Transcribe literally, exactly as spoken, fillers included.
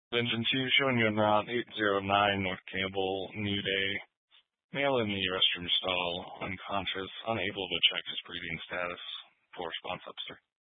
Engine two showing you on Route eight zero nine North Campbell, New Day. Male in the restroom stall, unconscious, unable to check his breathing status. Full response, officer.